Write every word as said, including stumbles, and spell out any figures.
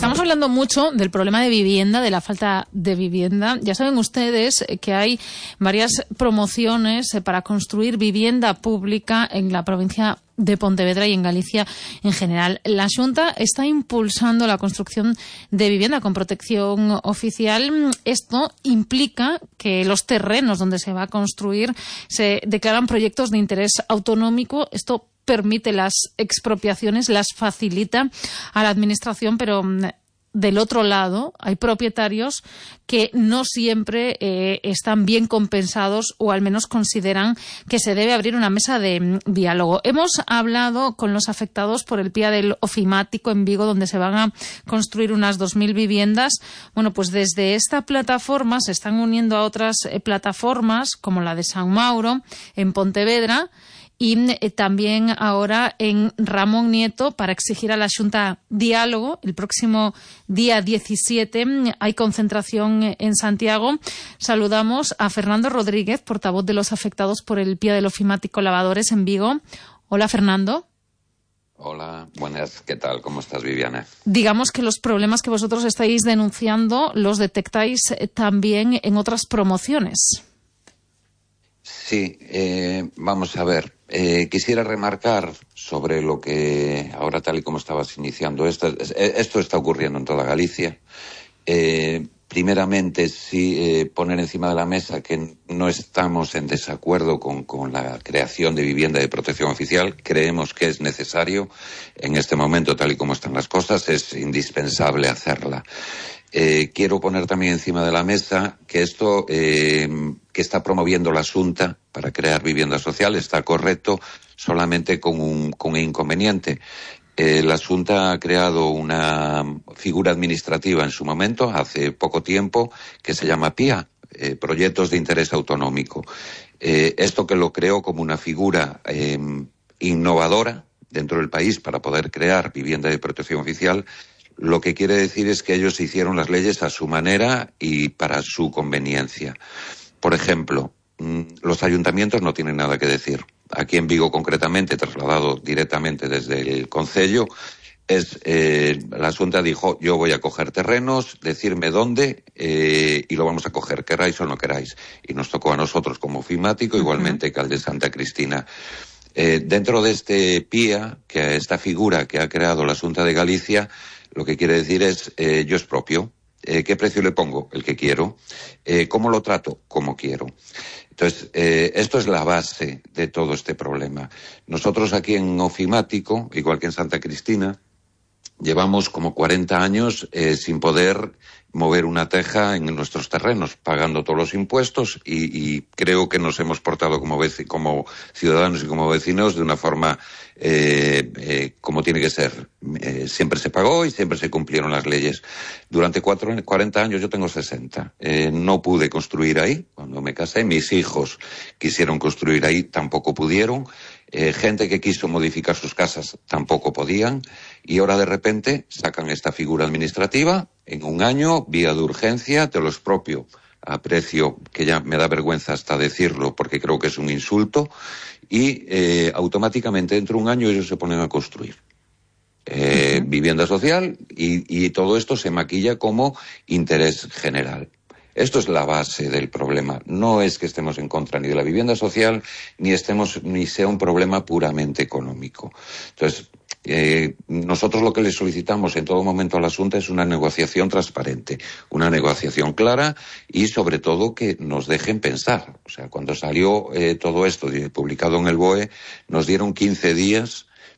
Estamos hablando mucho del problema de vivienda, de la falta de vivienda. Ya saben ustedes que hay varias promociones para construir vivienda pública en la provincia de Pontevedra y en Galicia en general. La Xunta está impulsando la construcción de vivienda con protección oficial. Esto implica que los terrenos donde se va a construir se declaran proyectos de interés autonómico. Esto permite las expropiaciones, las facilita a la administración, pero del otro lado hay propietarios que no siempre eh, están bien compensados o al menos consideran que se debe abrir una mesa de diálogo. Hemos hablado con los afectados por el P I A del Ofimático en Vigo, donde se van a construir unas dos mil viviendas. Bueno, pues desde esta plataforma se están uniendo a otras eh, plataformas como la de San Mauro en Pontevedra, y eh, también ahora en Ramón Nieto para exigir a la Xunta diálogo. El próximo día diecisiete hay concentración en Santiago. Saludamos a Fernando Rodríguez, portavoz de los afectados por el P I A del Ofimático Lavadores en Vigo. Hola, Fernando. Hola, buenas, ¿qué tal? ¿Cómo estás, Viviana? Digamos que los problemas que vosotros estáis denunciando los detectáis también en otras promociones. Sí, eh, vamos a ver. Eh, quisiera remarcar sobre lo que ahora, tal y como estabas iniciando, esto, esto está ocurriendo en toda Galicia. Eh, primeramente, sí, eh, poner encima de la mesa que no estamos en desacuerdo con, con la creación de vivienda de protección oficial. Creemos que es necesario en este momento, tal y como están las cosas, es indispensable hacerla. Eh, quiero poner también encima de la mesa que esto eh, que está promoviendo la Xunta para crear vivienda social está correcto, solamente con un, con un inconveniente. Eh, la Xunta ha creado una figura administrativa en su momento, hace poco tiempo, que se llama P I A, eh, Proyectos de Interés Autonómico. Eh, esto que lo creó como una figura eh, innovadora dentro del país para poder crear vivienda de protección oficial. Lo que quiere decir es que ellos hicieron las leyes a su manera y para su conveniencia. Por ejemplo, los ayuntamientos no tienen nada que decir. Aquí en Vigo, concretamente, trasladado directamente desde el concello, es eh, la Xunta dijo, yo voy a coger terrenos, decirme dónde eh, y lo vamos a coger, queráis o no queráis. Y nos tocó a nosotros como ofimático, igualmente que al de Santa Cristina. Eh, dentro de este P I A, que esta figura que ha creado la Xunta de Galicia, lo que quiere decir es, eh, yo expropio. Eh, ¿Qué precio le pongo? El que quiero. Eh, ¿Cómo lo trato? Como quiero. Entonces, eh, esto es la base de todo este problema. Nosotros aquí en Ofimático, igual que en Santa Cristina, llevamos como cuarenta años eh, sin poder mover una teja en nuestros terrenos, pagando todos los impuestos y, y creo que nos hemos portado como, veci- como ciudadanos y como vecinos de una forma eh, eh, como tiene que ser. Eh, siempre se pagó y siempre se cumplieron las leyes. Durante cuatro, cuarenta años, yo tengo sesenta. Eh, no pude construir ahí cuando me casé. Mis hijos quisieron construir ahí, tampoco pudieron. Eh, gente que quiso modificar sus casas tampoco podían. Y ahora de repente sacan esta figura administrativa en un año, vía de urgencia, te lo expropio a precio que ya me da vergüenza hasta decirlo porque creo que es un insulto, y eh, automáticamente dentro de un año ellos se ponen a construir eh, uh-huh. vivienda social y, y todo esto se maquilla como interés general. Esto es la base del problema. No es que estemos en contra ni de la vivienda social, ni estemos, ni sea un problema puramente económico. Entonces, eh, nosotros lo que le solicitamos en todo momento a la Xunta es una negociación transparente, una negociación clara y sobre todo que nos dejen pensar. O sea, cuando salió eh, todo esto publicado en el B O E, nos dieron quince días